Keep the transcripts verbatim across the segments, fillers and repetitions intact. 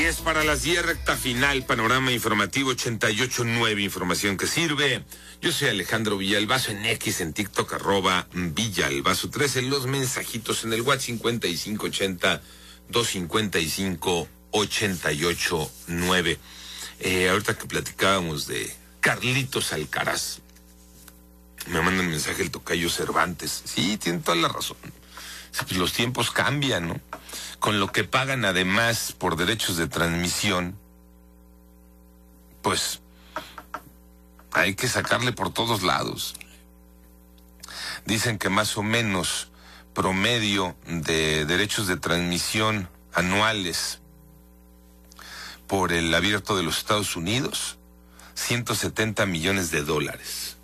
diez para las diez, recta final, panorama informativo ochenta y ocho nueve, información que sirve. Yo soy Alejandro Villalbazo, en X, en TikTok, arroba Villalbazo trece, los mensajitos en el WhatsApp cincuenta y cinco ochenta, doscientos cincuenta y cinco, ochenta y ocho nueve. Eh, ahorita que platicábamos de Carlitos Alcaraz, me manda un mensaje el tocayo Cervantes. Sí, tiene toda la razón. Pues los tiempos cambian, ¿no? Con lo que pagan además por derechos de transmisión, pues hay que sacarle por todos lados. Dicen que más o menos promedio de derechos de transmisión anuales por el abierto de los Estados Unidos, ciento setenta millones de dólares.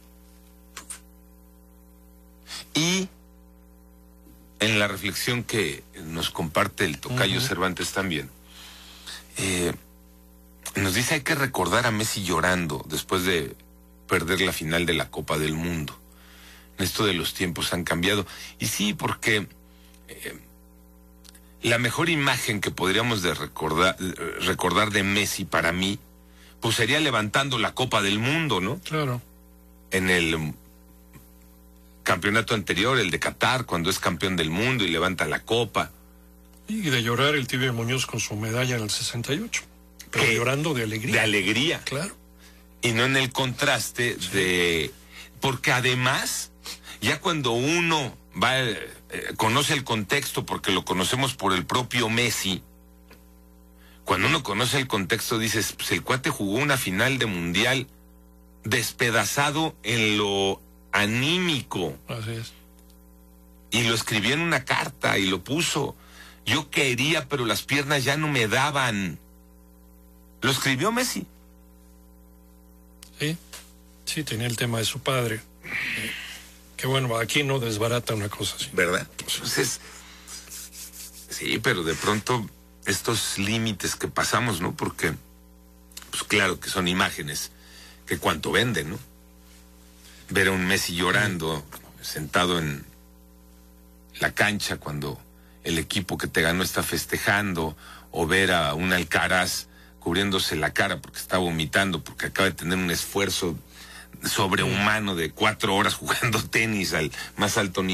Y en la reflexión que nos comparte el tocayo uh-huh. Cervantes también, eh, nos dice hay que recordar a Messi llorando después de perder la final de la Copa del Mundo. Esto de los tiempos han cambiado. Y sí, porque eh, la mejor imagen que podríamos de recordar, recordar de Messi para mí, pues sería levantando la Copa del Mundo, ¿no? Claro. En el campeonato anterior, el de Qatar, cuando es campeón del mundo y levanta la copa. Y de llorar el Tibio Muñoz con su medalla en el sesenta y ocho. Pero eh, llorando de alegría. De alegría. Claro. Y no en el contraste sí. de... Porque además, ya cuando uno va, eh, conoce el contexto, porque lo conocemos por el propio Messi, cuando uno conoce el contexto dices, pues el cuate jugó una final de mundial despedazado en lo anímico. Así es. Y lo escribió en una carta y lo puso. Yo quería, pero las piernas ya no me daban. Lo escribió Messi. Sí, sí, tenía el tema de su padre. Eh, que bueno, aquí no desbarata una cosa así. ¿Verdad? Entonces, sí, pero de pronto estos límites que pasamos, ¿no? Porque, pues claro que son imágenes que cuánto venden, ¿no? Ver a un Messi llorando, sentado en la cancha cuando el equipo que te ganó está festejando, o ver a un Alcaraz cubriéndose la cara porque está vomitando, porque acaba de tener un esfuerzo sobrehumano de cuatro horas jugando tenis al más alto nivel.